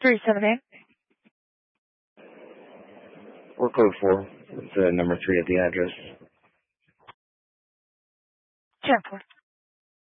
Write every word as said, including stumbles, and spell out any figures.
three seven eight. Or code four. It's uh, number three at the address. ten four.